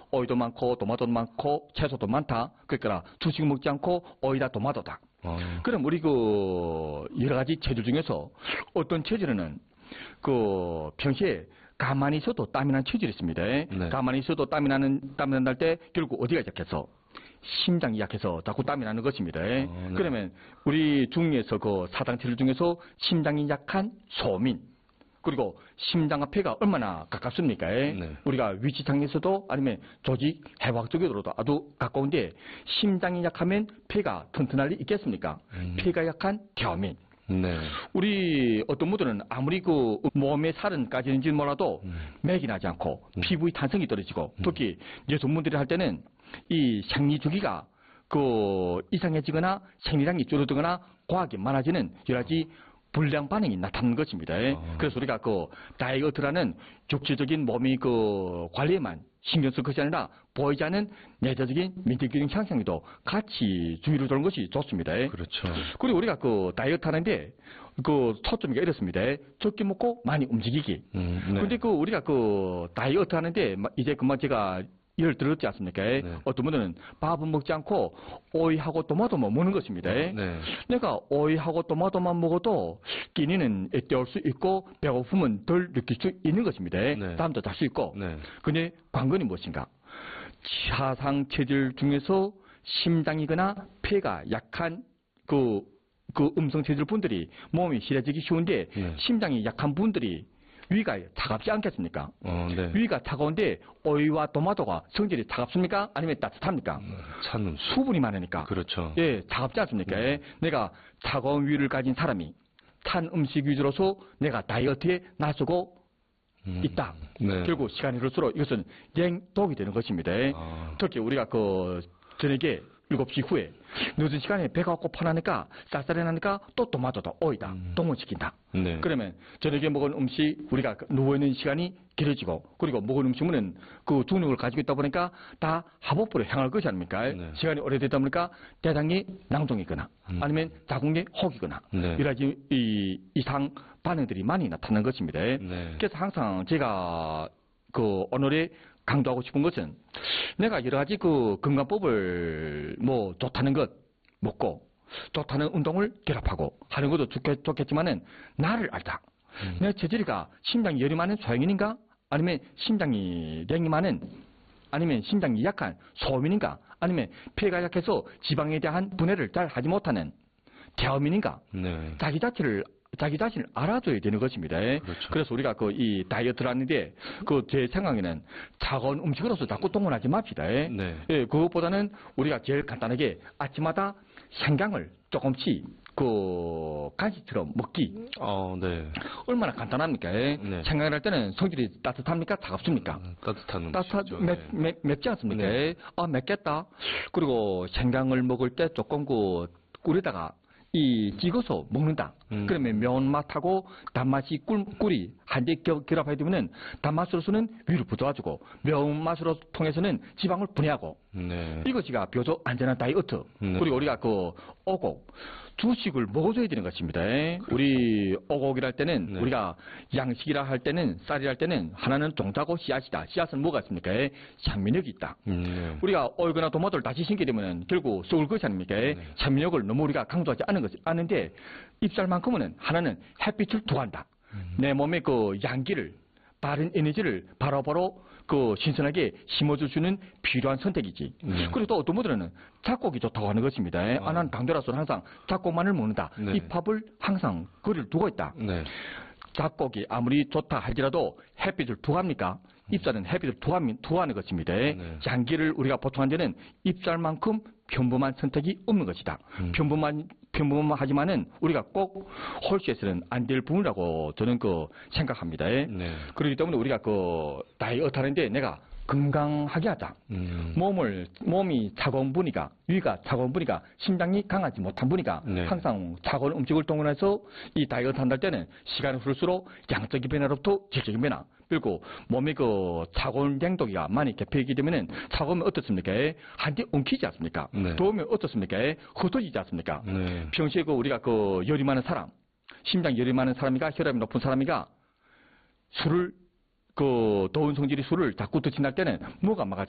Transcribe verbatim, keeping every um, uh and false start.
오이도 많고 토마토도 많고 채소도 많다. 그러니까 주식 먹지 않고 오이다 토마토다. 어. 그럼 우리 그 여러 가지 체질 중에서 어떤 체질에는 그 평소에 가만히 있어도 땀이 나는 체질이 있습니다. 네. 가만히 있어도 땀이 나는 땀이 난다 할 때 결국 어디가 약해서 심장이 약해서 자꾸 땀이 나는 것입니다. 어, 네. 그러면 우리 중에서 그 사당 체질 중에서 심장이 약한 소민 그리고 심장과 폐가 얼마나 가깝습니까? 네. 우리가 위치상에서도 아니면 조직 해부학 적으로도 아주 가까운데 심장이 약하면 폐가 튼튼할 리 있겠습니까? 음. 폐가 약한 태어민. 네. 우리 어떤 분들은 아무리 그 몸에 살은 까지는지 몰라도 음. 맥이 나지 않고 음. 피부의 탄성이 떨어지고 음. 특히 여성분들이 할 때는 이 생리 주기가 그 이상해지거나 생리량이 줄어들거나 과하게 많아지는 여러 가지 불량 반응이 나타나는 것입니다. 어. 그래서 우리가 그 다이어트라는 육체적인 몸이 그 관리에만 신경 쓸 것이 아니라 보이지 않는 내재적인 민들기능 향상에도 같이 주의를 두는 것이 좋습니다. 그렇죠. 그리고 우리가 그 다이어트 하는데 그 초점이 이렇습니다. 적게 먹고 많이 움직이기. 음, 네. 근데 그 우리가 그 다이어트 하는데 이제 그만 제가 예를 들었지 않습니까? 네. 어떤 분들은 밥은 먹지 않고 오이하고 토마토만 먹는 것입니다. 네. 내가 오이하고 토마토만 먹어도 끼니는 때울 수 있고 배고픔은 덜 느낄 수 있는 것입니다. 네. 잠도 잘 수 있고. 네. 근데 관건이 무엇인가? 사상 체질 중에서 심장이거나 폐가 약한 그, 그 음성 체질 분들이 몸이 실해지기 쉬운데 네. 심장이 약한 분들이 위가 차갑지 않겠습니까? 어, 네. 위가 차가운데 오이와 토마토가 성질이 차갑습니까? 아니면 따뜻합니까? 음, 찬 수분이 많으니까. 그렇죠. 예, 차갑지 않습니까? 네. 내가 차가운 위를 가진 사람이 찬 음식 위주로서 내가 다이어트에 나서고 음, 있다. 네. 결국 시간이 흐를수록 이것은 냉독이 되는 것입니다. 아. 특히 우리가 그 저녁에 일곱 시 후에 늦은 시간에 배가 고파나니까 쌀쌀해 나니까 또 토마토다 오이다 음. 동원시킨다. 네. 그러면 저녁에 먹은 음식 우리가 누워있는 시간이 길어지고 그리고 먹은 음식물은 그 중력을 가지고 있다 보니까 다 하복부로 향할 것이 아닙니까? 네. 시간이 오래되다 보니까 대장이 낭종이거나 음. 아니면 자궁이 혹이거나 네. 여러 가지 이, 이상 반응들이 많이 나타나는 것입니다. 네. 그래서 항상 제가 그 오늘의 강조하고 싶은 것은 내가 여러 가지 그 건강법을 뭐 좋다는 것 먹고 좋다는 운동을 결합하고 하는 것도 좋겠, 좋겠지만은 나를 알자. 음. 내 체질이가 심장이 열이 많은 소형인인가? 아니면 심장이 냉이 많은 아니면 심장이 약한 소민인가? 아니면 폐가 약해서 지방에 대한 분해를 잘 하지 못하는 태어민인가? 네. 자기 자체를 자기 자신을 알아줘야 되는 것입니다. 그렇죠. 그래서 우리가 그 이 다이어트를 하는데 그 제 생각에는 차가운 음식으로서 자꾸 동원하지 맙시다. 네. 예, 그것보다는 우리가 제일 간단하게 아침마다 생강을 조금씩 그 간식처럼 먹기. 어, 네. 얼마나 간단합니까? 네. 생강을 할 때는 성질이 따뜻합니까? 차갑습니까? 음, 따뜻한 음식이죠. 따뜻한 맵, 맵, 맵지 않습니까? 네. 아 맵겠다. 그리고 생강을 먹을 때 조금 그 꿀에다가 이 찍어서 먹는다. 음. 그러면 매운맛하고 단맛이 꿀, 꿀이 한데 결합하게 되면은 단맛으로서는 위를 부도와주고 매운맛으로 통해서는 지방을 분해하고 네. 이것이가 비교적 안전한 다이어트. 네. 그리고 우리가 그 오곡 주식을 먹어줘야 되는 것입니다. 그렇죠. 우리 오곡이라 할 때는 네. 우리가 양식이라 할 때는 쌀이라 할 때는 하나는 종자고 씨앗이다. 씨앗은 뭐가 있습니까? 산민력이 있다. 네. 우리가 오이거나 토마토를 다시 심게 되면 결국 썩을 것이 아닙니까? 네. 산민력을 너무 우리가 강조하지 않은 것이 아는데 잎살만큼은 하나는 햇빛을 두한다. 음. 내 몸의 그 양기를 바른 에너지를 바로바로 그 신선하게 심어줄 수 있는 필요한 선택이지. 네. 그리고 또 어떤 분들은 잡곡이 좋다고 하는 것입니다. 아, 아 난 당대라서는 항상 잡곡만을 먹는다. 네. 이 팝을 항상 거리를 두고 있다. 네. 잡곡이 아무리 좋다 할지라도 햇빛을 두합니까? 잎살은 햇빛을 두하는 것입니다. 네. 양기를 우리가 보충한 데는 잎살만큼 평범한 선택이 없는 것이다. 음. 평범한, 평범한 하지만은 우리가 꼭 홀수해서는 안 될 부분이라고 저는 그 생각합니다. 네. 그렇기 때문에 우리가 그 다이어트 하는데 내가 건강하게 하자. 음. 몸을, 몸이 차가운 분이가, 위가 차가운 분이가, 심장이 강하지 못한 분이가 네. 항상 차가운 음식을 동원해서 이 다이어트 한다 때는 시간이 흐를수록 양적인 변화로부터 질적인 변화. 그리고 몸의 그 차가운 냉독이가 많이 개폐이기 때문에 차가우면 어떻습니까? 한데 엉키지 않습니까? 네. 더우면 어떻습니까? 흩어지지 않습니까? 네. 평소에 그 우리가 그 열이 많은 사람, 심장 열이 많은 사람이가 혈압이 높은 사람이가 술을 그 더운 성질이 술을 자꾸 드신할 때는 뭐가 막아